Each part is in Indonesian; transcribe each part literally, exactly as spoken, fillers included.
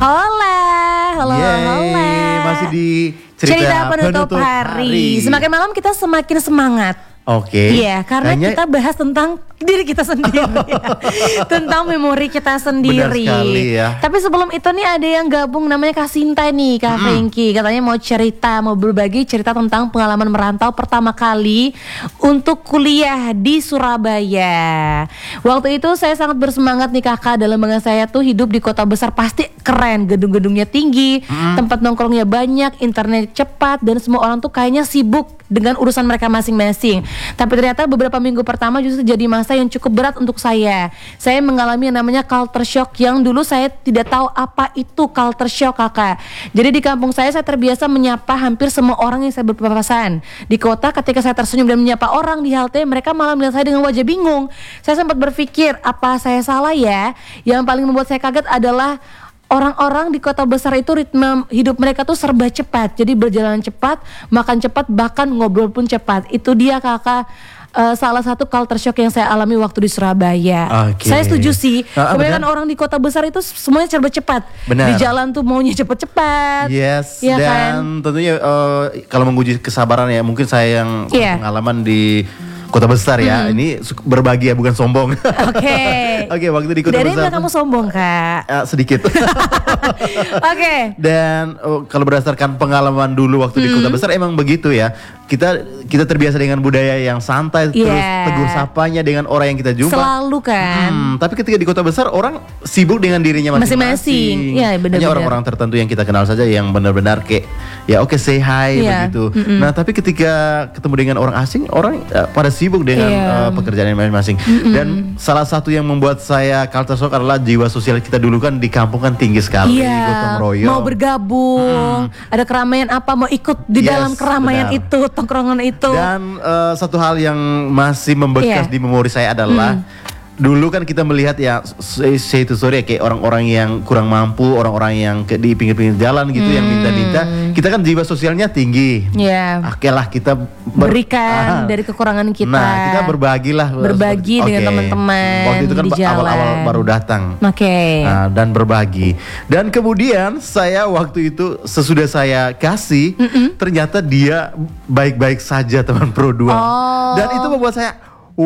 Hola, halo, hola. Masih di cerita, cerita penutup, penutup hari. hari. Semakin malam kita semakin semangat. Oke. Iya, karena Kayaknya... kita bahas tentang diri kita sendiri, tentang memori kita sendiri. Benar sekali ya. Tapi sebelum itu nih ada yang gabung namanya Kak Sinta nih, Kak Mm. Franky. Katanya mau cerita, mau berbagi cerita tentang pengalaman merantau pertama kali untuk kuliah di Surabaya. Waktu itu saya sangat bersemangat nih kakak, dalam bangga saya tuh hidup di kota besar pasti keren, gedung-gedungnya tinggi, Mm. tempat nongkrongnya banyak, internet cepat, dan semua orang tuh kayaknya sibuk dengan urusan mereka masing-masing. Tapi ternyata beberapa minggu pertama justru jadi masa yang cukup berat untuk saya. Saya mengalami yang namanya culture shock, yang dulu saya tidak tahu apa itu culture shock kakak. Jadi di kampung saya, saya terbiasa menyapa hampir semua orang yang saya berpapasan. Di kota ketika saya tersenyum dan menyapa orang di halte, mereka malah melihat saya dengan wajah bingung. Saya sempat berpikir, apa saya salah ya? Yang paling membuat saya kaget adalah orang-orang di kota besar itu ritme hidup mereka tuh serba cepat. Jadi berjalan cepat, makan cepat, bahkan ngobrol pun cepat. Itu dia kakak, uh, salah satu culture shock yang saya alami waktu di Surabaya. Okay. Saya setuju sih. Ah, Kebanyakan benar. orang di kota besar itu semuanya serba cepat. Benar. Di jalan tuh maunya cepat-cepat. Yes, ya dan kan? tentunya uh, kalau menguji kesabaran ya, mungkin saya yang Yeah. pengalaman di kota besar ya, Hmm. ini su- berbagi ya, bukan sombong. Oke. Oke, waktu di kota Tidak ada yang besar bilang kamu sombong kak. uh, sedikit. Oke. Dan oh, kalau berdasarkan pengalaman dulu waktu di Hmm. kota besar emang begitu ya. Kita kita terbiasa dengan budaya yang santai, terus Yeah. tegur sapanya dengan orang yang kita jumpa. Selalu kan. Hmm, tapi ketika di kota besar orang sibuk dengan dirinya masing-masing. Masing-masing. Ya, benar-benar. Hanya orang-orang tertentu yang kita kenal saja yang benar-benar kayak ya oke say hi Iya. begitu. Mm-mm. Nah, tapi ketika ketemu dengan orang asing, orang uh, pada sibuk dengan Iya. uh, pekerjaan masing-masing. Dan salah satu yang membuat saya culture shock adalah jiwa sosial kita dulu kan di kampung kan tinggi sekali, Iya, gotong royong. mau bergabung, ada keramaian apa, mau ikut di Yes, dalam keramaian benar. itu, tongkrongan itu. Dan uh, satu hal yang masih membekas Iya. di memori saya adalah dulu kan kita melihat ya, say, say to sorry ya, kayak orang-orang yang kurang mampu, orang-orang yang ke, di pinggir-pinggir jalan gitu yang minta-minta. Kita kan jiwa sosialnya tinggi. Ya, Oke lah kita ber- berikan Ah. dari kekurangan kita. Nah, kita berbagilah. Berbagi dengan Oke. teman-teman Waktu itu kan di ba- awal-awal jalan. baru datang. Oke. Nah, dan berbagi. Dan kemudian saya waktu itu sesudah saya kasih, ternyata dia baik-baik saja teman Pro dua. Oh. Dan itu membuat saya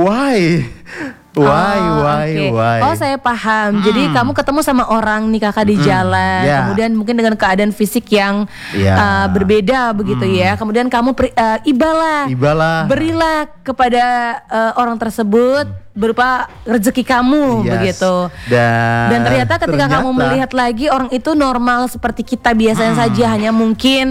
why? Why, Oh, why, oke. why? Oh, saya paham. Jadi kamu ketemu sama orang nih kakak di jalan, ya. kemudian mungkin dengan keadaan fisik yang Ya. uh, berbeda begitu ya. Kemudian kamu pri- uh, ibalah, Ibalah. berilah kepada uh, orang tersebut berupa rezeki kamu Yes. begitu. Dan, Dan ternyata ketika kamu ternyata- melihat lagi orang itu normal seperti kita biasanya saja, hanya mungkin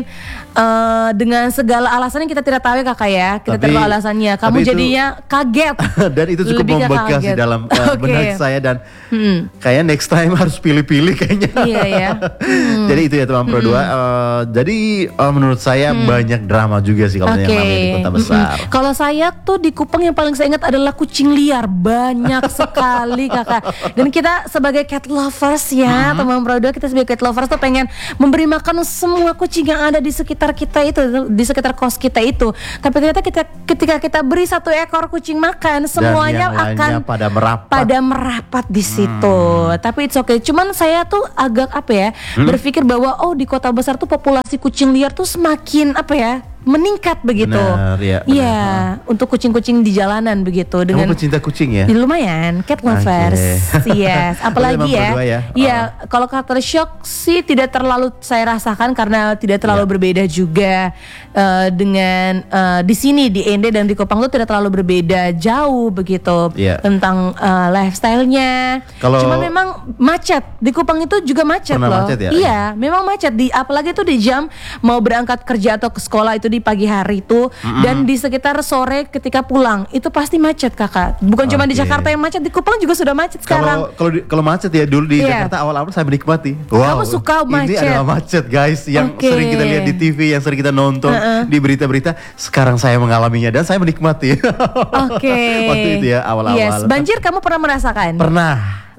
uh, dengan segala alasan yang kita tidak tahu ya kakak ya, kita Tapi- tidak tahu alasannya. Kamu tapi itu- jadinya kaget. dan itu cukup Lebih ke membekas di kaget. dalam uh, Oke. benak saya dan Hmm. kayaknya next time harus pilih-pilih kayaknya. Iya ya. Jadi itu ya teman Pro dua. Uh, jadi uh, menurut saya banyak drama juga sih kalau yang namanya di kota besar. Mm-mm. Kalau saya tuh di Kupang yang paling saya ingat adalah kucing liar, banyak sekali kakak. Dan kita sebagai cat lovers ya, teman Pro dua, kita sebagai cat lovers tuh pengen memberi makan semua kucing yang ada di sekitar kita itu, di sekitar kos kita itu. Tapi ternyata kita ketika kita beri satu ekor kucing makan, semuanya yang lainnya akan pada merapat. pada merapat di situ. Tapi it's okay. Cuman saya tuh agak apa ya, berpikir bahwa oh di kota besar tuh populasi kucing liar tuh semakin apa ya, meningkat begitu. Benar, ya, benar. Iya, untuk kucing-kucing di jalanan begitu. Kamu Dengan pecinta kucing ya? Ya, lumayan, cat lovers. Yes, apalagi Memang ya. berdua ya? Iya, Oh. kalau culture shock sih tidak terlalu saya rasakan karena tidak terlalu Iya. berbeda juga eh, dengan eh, di sini di Ende dan di Kupang tuh tidak terlalu berbeda jauh begitu Iya. tentang eh, lifestyle-nya. Kalau- Cuma memang macet di Kupang itu juga macet Pernah loh. macet ya? Iya, memang macet di apalagi tuh di jam mau berangkat kerja atau ke sekolah itu di pagi hari itu dan di sekitar sore ketika pulang itu pasti macet kakak. Bukan cuma di Oke. Jakarta yang macet, di Kupang juga sudah macet sekarang. Kalau kalau di- kalau macet ya dulu di Iya. Jakarta awal-awal saya menikmati. Kamu suka macet? Ini adalah macet guys yang Oke. sering kita lihat di T V, yang sering kita nonton di berita-berita. Sekarang saya mengalaminya dan saya menikmati. Oke. Waktu itu ya awal-awal. Yes, banjir kamu pernah merasakan? Pernah.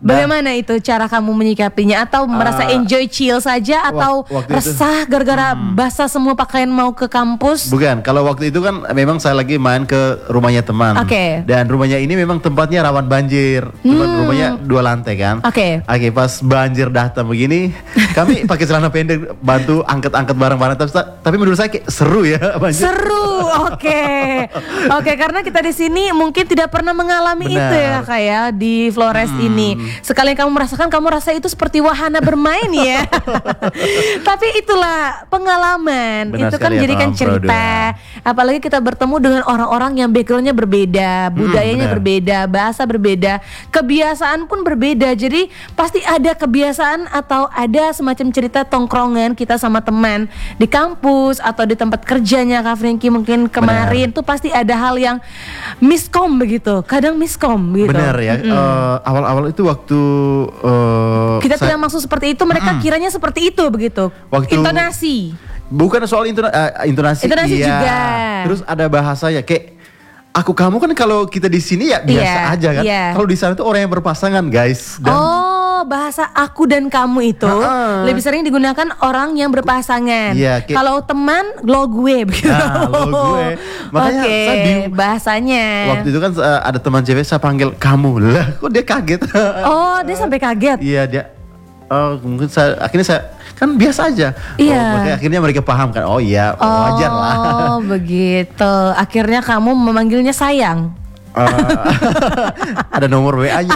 Bagaimana itu cara kamu menyikapinya? Atau merasa Uh, enjoy chill saja? Atau wak- waktu itu- resah gara-gara basah semua pakaian mau ke kampus? Bukan, kalau waktu itu kan memang saya lagi main ke rumahnya teman. Oke. Dan rumahnya ini memang tempatnya rawan banjir. Tempat rumahnya dua lantai kan. Oke. Oke, pas banjir datang begini, kami pakai celana pendek bantu angkat-angkat barang-barang. Tapi, tapi menurut saya kayak seru ya banjir. Seru, oke, oke karena kita di sini mungkin tidak pernah mengalami Benar. itu ya kak ya di Flores ini. Sekali kamu merasakan, kamu rasa itu seperti wahana bermain ya. Tapi itulah pengalaman. Benar itu kan sekali ya, jadikan Tom cerita. Apalagi kita bertemu dengan orang-orang yang backgroundnya berbeda, budayanya benar. berbeda, bahasa berbeda, kebiasaan pun berbeda. Jadi pasti ada kebiasaan atau ada semacam cerita tongkrongan kita sama teman di kampus atau di tempat kerjanya Kak Frankie mungkin kemarin tuh pasti ada hal yang miskom begitu, kadang miskom gitu. Benar ya. Eh, awal-awal itu waktu eh, Kita saya- tidak maksud seperti itu, mereka kiranya seperti itu begitu. Waktu- Intonasi. bukan soal intona- eh, intonasi, Intonasi iya. juga. Terus ada bahasanya kayak aku kamu kan kalau kita di sini ya biasa Iya, aja kan. iya. Kalau di sana tuh orang yang berpasangan guys. Dan Oh, bahasa aku dan kamu itu Ha-ha. lebih sering digunakan orang yang berpasangan. Iya, kayak- Kalau teman lo gue begitu. Nah, lo gue. Makanya Oke, saya bingung. bahasanya. waktu itu kan eh, ada teman cewek saya panggil kamu lah, kok dia kaget. Oh, dia sampai kaget. Iya dia. Oh mungkin saya akhirnya saya kan biasa aja. Iya. Oh, makanya akhirnya mereka paham kan. Oh iya wajar lah. Oh, begitu. Akhirnya kamu memanggilnya sayang. Eh, ada nomor W A-nya.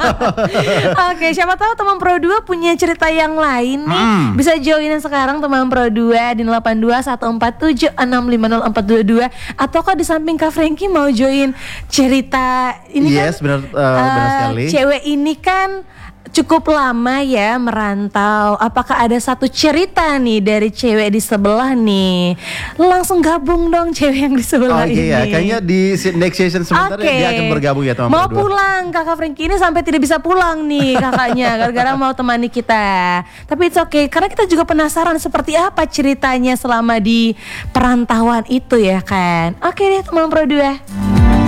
Oke, siapa tahu teman Pro dua punya cerita yang lain nih. Hmm. Bisa joinin sekarang teman Pro dua di delapan dua satu empat tujuh enam lima nol empat dua dua. Ataukah di samping Kak Frankie mau join cerita ini Yes, kan? benar, eh, benar eh, sekali. Cewek ini kan cukup lama ya merantau. Apakah ada satu cerita nih dari cewek di sebelah nih? Langsung gabung dong cewek yang di sebelah Oke ini. ya, kayaknya di se- next session sebentar Oke. dia akan bergabung ya teman Mau berdua. pulang kakak Frankie ini sampai tidak bisa pulang nih kakaknya gara-gara mau temani kita. Tapi it's okay karena kita juga penasaran seperti apa ceritanya selama di perantauan itu ya kan. Oke deh teman Pro dua.